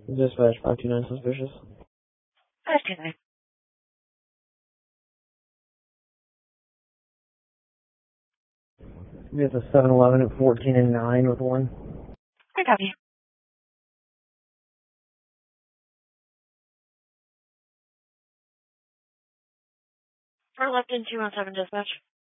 Dispatch 529 suspicious. 529. We have the 7-Eleven at 14 and 9 with one. I copy. For left in 217 dispatch.